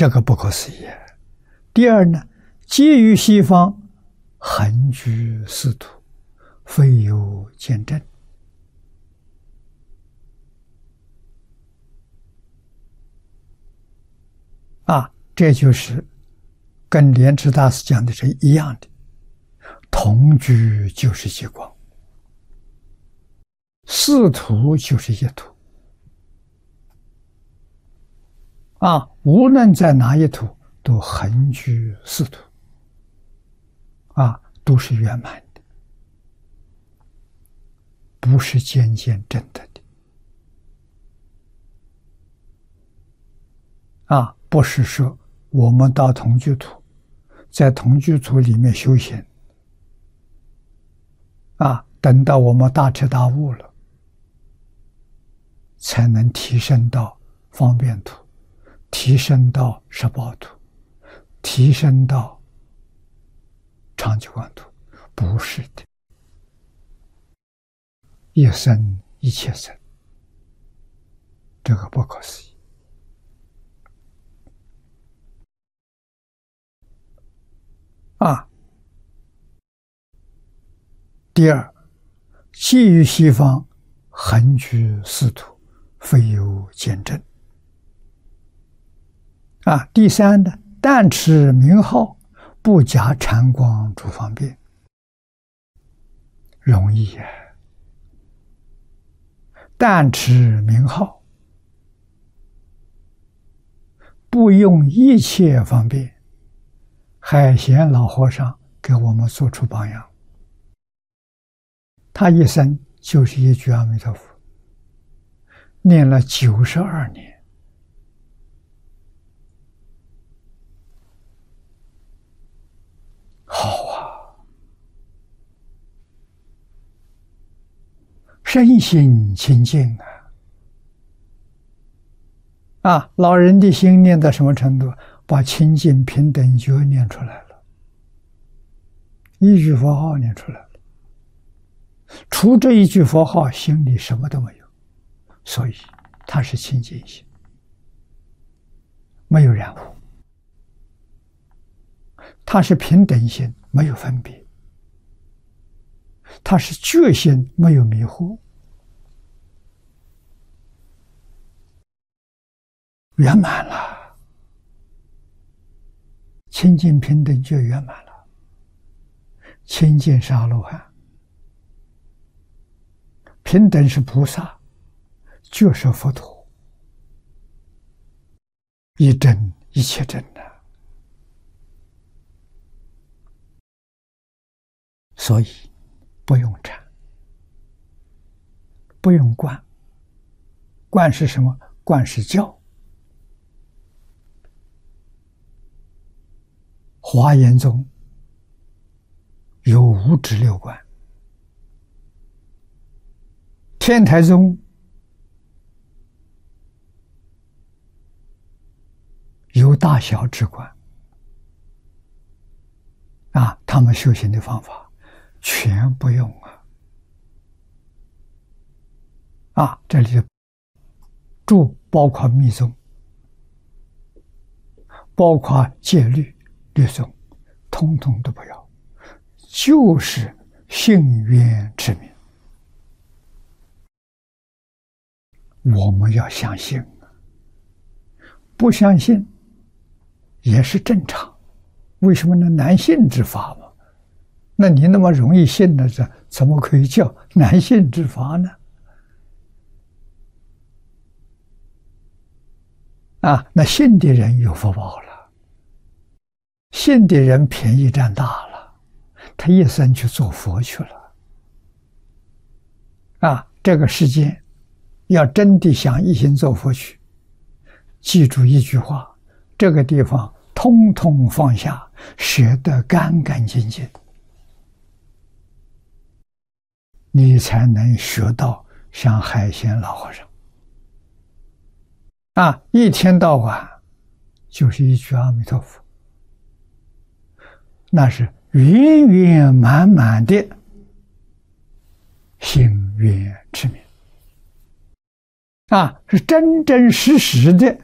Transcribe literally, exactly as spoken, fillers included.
这个不可思议。第二呢，皆于西方恒居斯土，非有见证。啊，这就是跟莲池大师讲的是一样的，同居就是极光，四土就是一土。啊，无论在哪一土，都恒居四土，啊，都是圆满的，不是渐渐真的的。啊，不是说我们到同居土，在同居土里面修行，啊，等到我们大彻大悟了，才能提升到方便土，提升到十报土，提升到长久光土，不是的。一生一切生，这个不可思议。啊，第二，既于西方恒居四土，非有见证。啊，第三呢，但持名号，不假禅光诸方便，容易呀、啊。但持名号，不用一切方便。海贤老和尚给我们做出榜样，他一生就是一句阿弥陀佛，念了九十二年。好啊，身心清净啊！啊，老人的心念到什么程度？把清净平等觉念出来了，一句佛号念出来了，除这一句佛号，心里什么都没有，所以它是清净心，没有染污；它是平等心，没有分别；它是觉心，没有迷惑，圆满了。清净平等就圆满了，清净是阿罗汉，平等是菩萨，就是佛陀，一真一切真的。所以不用禅，不用观，观是什么？观是教。华严宗有五指六观，天台宗有大小之观，啊，他们修行的方法全不用啊！啊，这里注包括密宗，包括戒律。律宗通通都不要，就是信愿持名。我们要相信，不相信也是正常。为什么呢？难信之法嘛。那你那么容易信的，这怎么可以叫难信之法呢？啊，那信的人有福报了。信的人便宜占大了，他一生去做佛去了。啊，这个世界要真的想一心做佛去，记住一句话：这个地方通通放下，舍得干干净净，你才能学到像海贤老和尚。啊，一天到晚就是一句阿弥陀佛。那是圆圆满满的心愿持名啊，是真真实实的